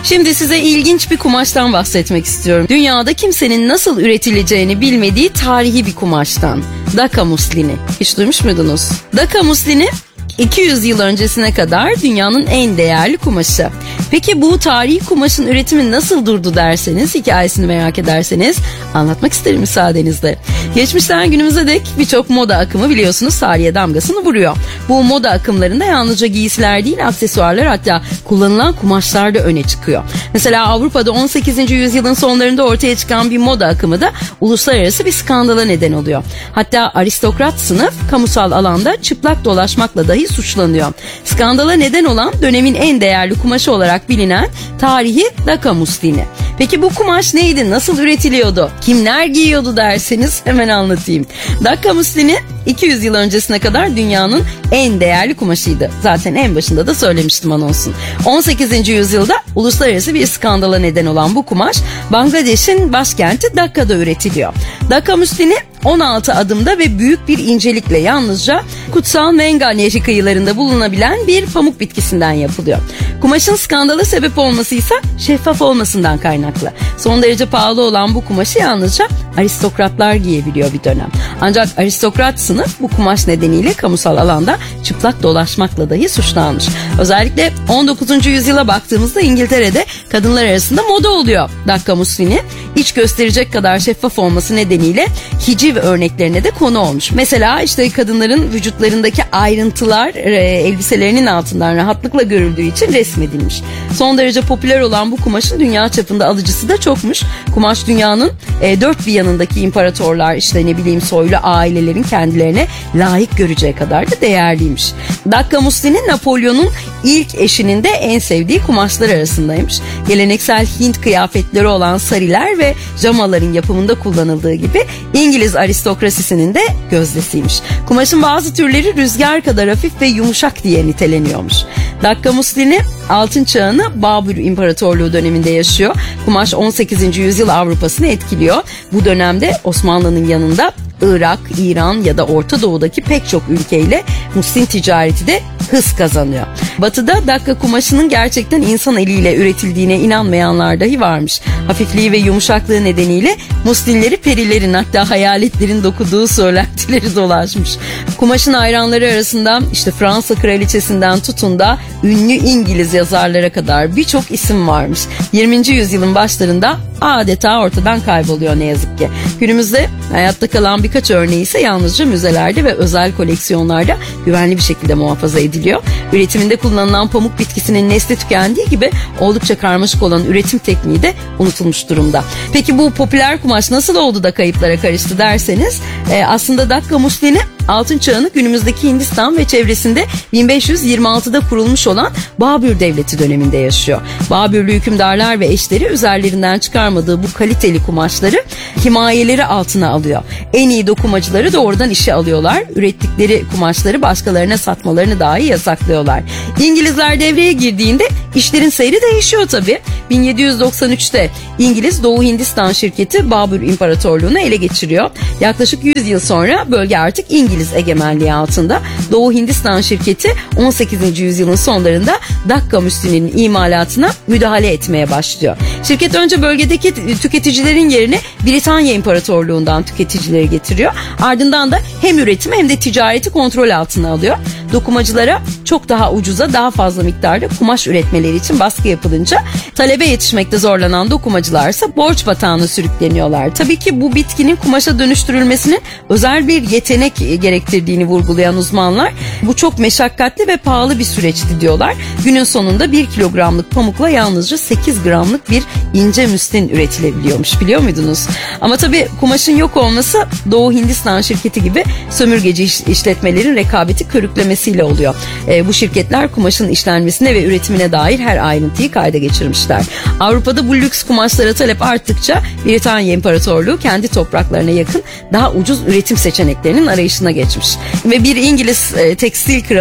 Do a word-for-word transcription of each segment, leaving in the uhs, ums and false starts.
Şimdi size ilginç bir kumaştan bahsetmek istiyorum. Dünyada kimsenin nasıl üretileceğini bilmediği tarihi bir kumaştan. Daka muslini. Hiç duymuş muydunuz? Daka muslini iki yüz yıl öncesine kadar dünyanın en değerli kumaşı. Peki bu tarihi kumaşın üretimi nasıl durdu derseniz, hikayesini merak ederseniz anlatmak isterim müsaadenizle. Geçmişten günümüze dek birçok moda akımı biliyorsunuz tarihe damgasını vuruyor. Bu moda akımlarında yalnızca giysiler değil, aksesuarlar, hatta kullanılan kumaşlar da öne çıkıyor. Mesela Avrupa'da on sekizinci yüzyılın sonlarında ortaya çıkan bir moda akımı da uluslararası bir skandala neden oluyor. Hatta aristokrat sınıf kamusal alanda çıplak dolaşmakla dahi suçlanıyor. Skandala neden olan dönemin en değerli kumaşı olarak bilinen tarihi Daka muslini. Peki bu kumaş neydi? Nasıl üretiliyordu? Kimler giyiyordu derseniz hemen anlatayım. Daka muslini iki yüz yıl öncesine kadar dünyanın en değerli kumaşıydı. Zaten en başında da söylemiştim anonsun. on sekizinci yüzyılda uluslararası bir skandala neden olan bu kumaş Bangladeş'in başkenti Dakka'da üretiliyor. Daka muslini on altı adımda ve büyük bir incelikle yalnızca Kutsal Menga Nehri kıyılarında bulunabilen bir pamuk bitkisinden yapılıyor. Kumaşın skandala sebep olması ise şeffaf olmasından kaynaklı. Son derece pahalı olan bu kumaşı yalnızca aristokratlar giyebiliyor bir dönem. Ancak aristokrat sınıf bu kumaş nedeniyle kamusal alanda çıplak dolaşmakla dahi suçlanmış. Özellikle on dokuzuncu yüzyıla baktığımızda İngiltere'de kadınlar arasında moda oluyor Daka muslini. İç gösterecek kadar şeffaf olması nedeniyle hiciv örneklerine de konu olmuş. Mesela işte kadınların vücutlarındaki ayrıntılar e, elbiselerinin altından rahatlıkla görüldüğü için resmedilmiş. Son derece popüler olan bu kumaşın dünya çapında alıcısı da çokmuş. Kumaş dünyanın e, dört bir yanındaki imparatorlar, işte ne bileyim soylu ailelerin kendilerine layık göreceği kadar da değerliymiş. Daka muslini Napolyon'un ilk eşinin de en sevdiği kumaşlar arasındaymış. Geleneksel Hint kıyafetleri olan sariler ve jamaların yapımında kullanıldığı gibi İngiliz aristokrasisinin de gözdesiymiş. Kumaşın bazı türleri rüzgar kadar hafif ve yumuşak diye niteleniyormuş. Daka muslini Altın Çağı'nı Babür İmparatorluğu döneminde yaşıyor. Kumaş on sekizinci yüzyıl Avrupa'sını etkiliyor. Bu dönemde Osmanlı'nın yanında Irak, İran ya da Orta Doğu'daki pek çok ülkeyle muslin ticareti de hız kazanıyor. Batı'da Daka kumaşının gerçekten insan eliyle üretildiğine inanmayanlar dahi varmış. Hafifliği ve yumuşaklığı nedeniyle muslinleri perilerin, hatta hayaletlerin dokuduğu söylentileri dolaşmış. Kumaşın hayranları arasında işte Fransa kraliçesinden tutun da ünlü İngiliz yazarlara kadar birçok isim varmış. yirminci yüzyılın başlarında adeta ortadan kayboluyor ne yazık ki. Günümüzde hayatta kalan birkaç örneği ise yalnızca müzelerde ve özel koleksiyonlarda güvenli bir şekilde muhafaza ediliyor. Üretiminde kullanılan pamuk bitkisinin nesli tükendiği gibi oldukça karmaşık olan üretim tekniği de unutulmuş durumda. Peki bu popüler kumaş nasıl oldu da kayıplara karıştı derseniz e, aslında Daka muslini Altın Çağı'nı günümüzdeki Hindistan ve çevresinde bin beş yüz yirmi altıda kurulmuş olan Babür Devleti döneminde yaşıyor. Babürlü hükümdarlar ve eşleri üzerlerinden çıkarmadığı bu kaliteli kumaşları himayeleri altına alıyor. En iyi dokumacıları doğrudan işe alıyorlar. Ürettikleri kumaşları başkalarına satmalarını dahi yasaklıyorlar. İngilizler devreye girdiğinde işlerin seyri değişiyor tabii. bin yedi yüz doksan üçte İngiliz Doğu Hindistan şirketi Babür İmparatorluğu'nu ele geçiriyor. Yaklaşık yüz yıl sonra bölge artık İngiliz egemenliği altında. Doğu Hindistan şirketi on sekizinci yüzyılın sonlarında Daka muslininin imalatına müdahale etmeye başlıyor. Şirket önce bölgedeki tüketicilerin yerine Britanya İmparatorluğu'ndan tüketicileri getiriyor. Ardından da hem üretimi hem de ticareti kontrol altına alıyor. Dokumacılara çok daha ucuza, daha fazla miktarda kumaş üretmeleri için baskı yapılınca talebe yetişmekte zorlanan dokumacılarsa borç batağına sürükleniyorlar. Tabii ki bu bitkinin kumaşa dönüştürülmesinin özel bir yetenek gerektirdiğini vurgulayan uzmanlar bu çok meşakkatli ve pahalı bir süreçti diyorlar. Günün sonunda bir kilogramlık pamukla yalnızca sekiz gramlık bir ince müslin üretilebiliyormuş, biliyor muydunuz? Ama tabii kumaşın yok olması Doğu Hindistan şirketi gibi sömürgeci iş, işletmelerin rekabeti körüklemesiyle oluyor. E, bu şirketler kumaşın işlenmesine ve üretimine dair her ayrıntıyı kayda geçirmişler. Avrupa'da bu lüks kumaşlara talep arttıkça Britanya İmparatorluğu kendi topraklarına yakın daha ucuz üretim seçeneklerinin arayışına geçmiş. Ve bir İngiliz e, tekstil kralı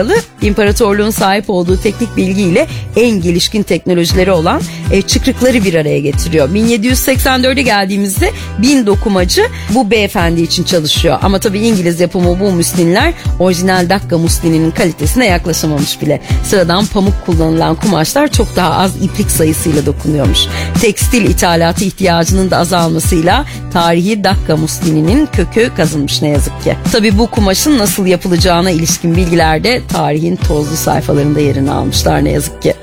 imparatorluğun sahip olduğu teknik bilgiyle en gelişkin teknolojileri olan e, çıkrıkları bir araya getiriyor. bin yedi yüz seksen dörde geldiğimizde bin dokumacı bu beyefendi için çalışıyor. Ama tabii İngiliz yapımı bu muslinler orijinal dakka muslininin kalitesine yaklaşamamış bile. Sıradan pamuk kullanılan kumaşlar çok daha az iplik sayısıyla dokunuyormuş. Tekstil ithalatı ihtiyacının da azalmasıyla tarihi dakka muslininin kökü kazınmış ne yazık ki. Tabii bu kumaşın nasıl yapılacağına ilişkin bilgiler de tarihin tozlu sayfalarında yerini almışlar ne yazık ki.